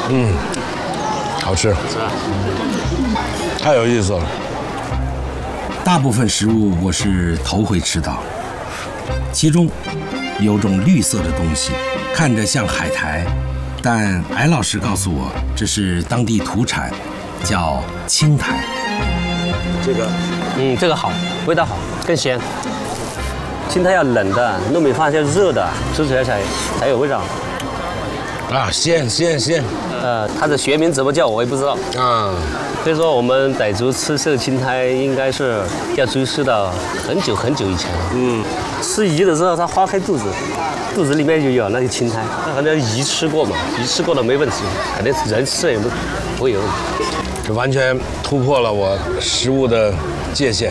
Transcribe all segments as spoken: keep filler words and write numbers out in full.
嗯，好吃， 是吧？ 太有意思了。 大部分食物我是头回吃到，其中有种绿色的东西，看着像海苔，但艾老师告诉我这是当地土产，叫青苔。 这个，嗯，这个好，味道好，更鲜。青苔要冷的，糯米饭要热的，吃起来才才有味道。 啊，鲜鲜鲜。 呃，它的学名怎么叫我也不知道啊。 所以说我们傣族吃这个青苔，应该是要追溯到很久很久以前了。嗯，吃鱼的时候它划开肚子，肚子里面就有那个青苔，那可能鱼吃过嘛，鱼吃过了没问题，肯定人吃也不不会有问题。 这完全突破了我食物的界限。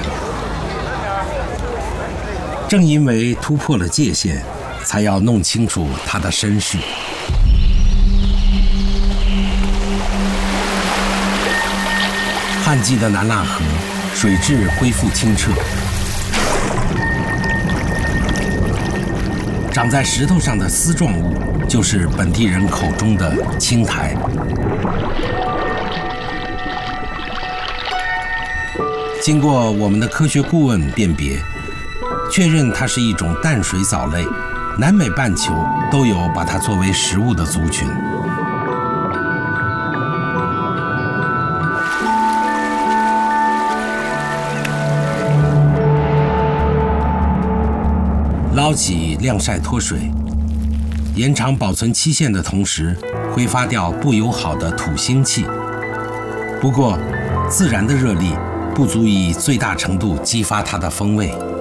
正因为突破了界限，才要弄清楚它的身世。旱季的南腊河水质恢复清澈，长在石头上的丝状物就是本地人口中的青苔。经过我们的科学顾问辨别，确认它是一种淡水藻类，南美半球都有把它作为食物的族群。捞起晾晒脱水，延长保存期限的同时，挥发掉不友好的土腥气。不过，自然的热力不足以最大程度激发它的风味。